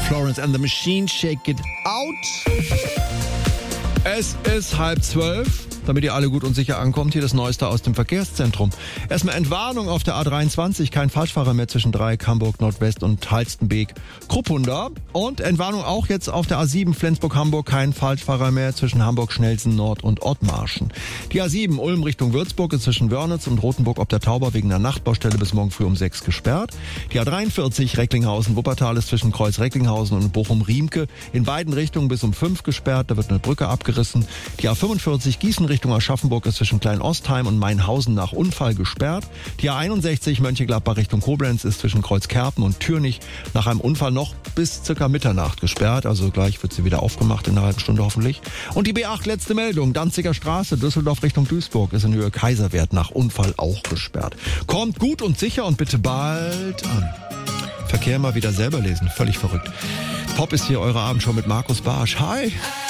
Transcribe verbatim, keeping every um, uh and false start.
Florence and the Machine, Shake It Out. Es ist halb zwölf. Damit ihr alle gut und sicher ankommt, hier das Neueste aus dem Verkehrszentrum. Erstmal Entwarnung auf der A dreiundzwanzig, kein Falschfahrer mehr zwischen Dreieck, Hamburg, Nordwest und Halstenbeek, Kruppunda. Und Entwarnung auch jetzt auf der A sieben, Flensburg-Hamburg, kein Falschfahrer mehr zwischen Hamburg, Schnelsen, Nord und Ottmarschen. Die A sieben, Ulm Richtung Würzburg, ist zwischen Wörnitz und Rothenburg ob der Tauber wegen einer Nachtbaustelle bis morgen früh um sechs gesperrt. Die A dreiundvierzig, Recklinghausen-Wuppertal, ist zwischen Kreuz Recklinghausen und Bochum-Riemke in beiden Richtungen bis um fünf gesperrt, da wird eine Brücke abgerissen. Die A fünfundvierzig, Gießen Richtung Aschaffenburg, ist zwischen Klein-Ostheim und Mainhausen nach Unfall gesperrt. Die A einundsechzig, Mönchengladbach Richtung Koblenz, ist zwischen Kreuzkerpen und Türnich nach einem Unfall noch bis circa Mitternacht gesperrt. Also gleich wird sie wieder aufgemacht in einer halben Stunde hoffentlich. Und die B acht, letzte Meldung, Danziger Straße, Düsseldorf Richtung Duisburg, ist in Höhe Kaiserwerth nach Unfall auch gesperrt. Kommt gut und sicher und bitte bald an. Verkehr mal wieder selber lesen, völlig verrückt. Pop ist hier, eure Abendshow mit Markus Barsch. Hi!